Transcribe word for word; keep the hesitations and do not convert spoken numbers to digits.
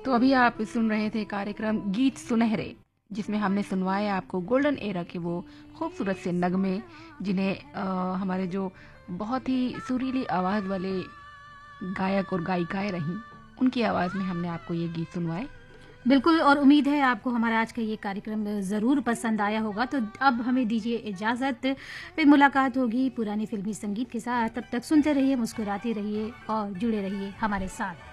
तो अभी आप सुन रहे थे कार्यक्रम गीत सुनहरे, जिसमें हमने सुनवाए आपको गोल्डन एरा के वो खूबसूरत से नगमे, जिन्हें अ, हमारे जो बहुत ही सुरीली आवाज़ वाले गायक और गायिकाएं रहीं, उनकी आवाज़ में हमने आपको ये गीत सुनवाए। बिल्कुल, और उम्मीद है आपको हमारा आज का ये कार्यक्रम ज़रूर पसंद आया होगा। तो अब हमें दीजिए इजाज़त, फिर मुलाकात होगी पुराने फिल्मी संगीत के साथ। तब तक सुनते रहिए, मुस्कुराते रहिए और जुड़े रहिए हमारे साथ।